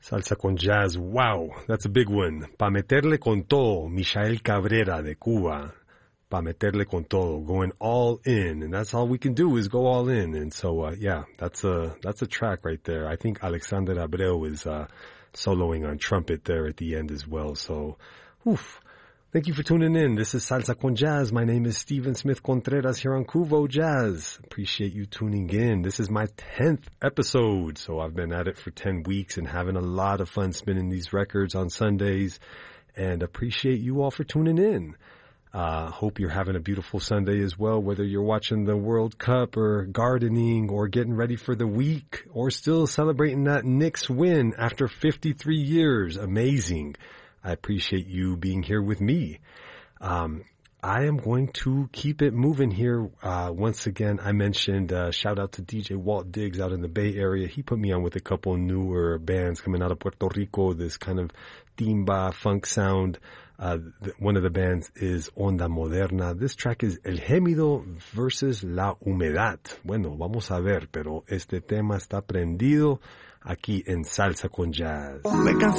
Salsa con jazz, wow, that's a big one. Pa meterle con todo, Michael Cabrera de Cuba. Pa meterle con todo, going all in, and that's all we can do is go all in. And so, yeah, that's a track right there. I think Alexander Abreu is soloing on trumpet there at the end as well. So, oof. Thank you for tuning in. This is Salsa con Jazz. My name is Steven Smith Contreras here on Cuvo Jazz. Appreciate you tuning in. This is my 10th episode. So I've been at it for 10 weeks and having a lot of fun spinning these records on Sundays. And appreciate you all for tuning in. Hope you're having a beautiful Sunday as well, whether you're watching the World Cup or gardening or getting ready for the week or still celebrating that Knicks win after 53 years. Amazing. I appreciate you being here with me. I am going to keep it moving here. Once again, I mentioned shout out to DJ Walt Diggs out in the Bay Area. He put me on with a couple newer bands coming out of Puerto Rico, this kind of timba funk sound. One of the bands is Onda Moderna. This track is El Gémido versus La Humedad. Bueno, vamos a ver, pero este tema está prendido aquí en Salsa con Jazz.